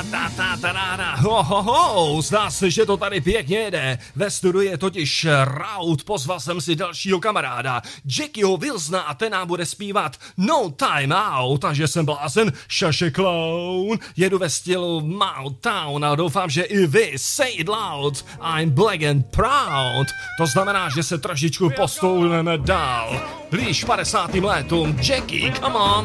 Zdá se, že to tady pěkně jede. Ve studiu je totiž Raut, pozval jsem si dalšího kamaráda, Jackieho Wilsona, a ten nám bude zpívat No Time Out, takže jsem blázen, šaše clown. Jedu ve stylu Motown a doufám, že i vy, say it loud, I'm black and proud. To znamená, že se trošičku postouneme dál. Blíž 50. létům, Jackie, come on.